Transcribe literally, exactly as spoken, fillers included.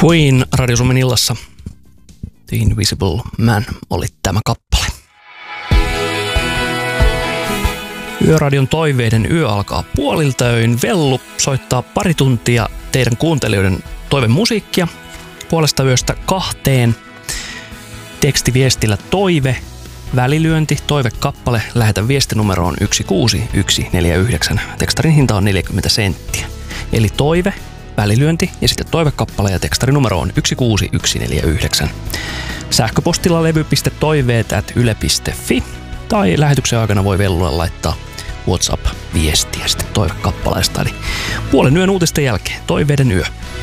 Queen Radio Suomen illassa. The Invisible Man oli tämä kappale. Yöradion toiveiden yö alkaa puoliltaöin. Vellu soittaa pari tuntia teidän kuuntelijoiden toivemusiikkia puolesta yöstä kahteen. Tekstiviestillä toive, välilyönti, toivekappale. Lähetä viestinumeroon yksi kuusi yksi neljä yhdeksän. Tekstarin hinta on neljäkymmentä senttiä. Eli toive, välilyönti ja sitten toivekappale ja tekstarinumero on yksi kuusi yksi neljä yhdeksän. Sähköpostilla levy piste toiveet ät yle piste fi tai lähetyksen aikana voi Vellulle laittaa WhatsApp-viestiä sitten toivekappaleesta. Eli puolen yön uutisten jälkeen toiveiden yö.